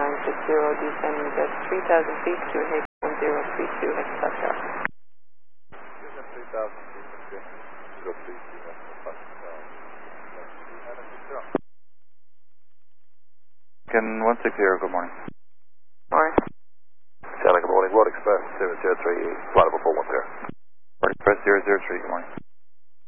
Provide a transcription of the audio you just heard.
descending at 3,000 feet to Hague 1032, hex Foxtrot. Descend 3,000 feet to Hague 1032, hex Foxtrot. Can 160, good morning. Morning. Charlie, good morning. World Express 003, flight over 410. World Express 003, good morning.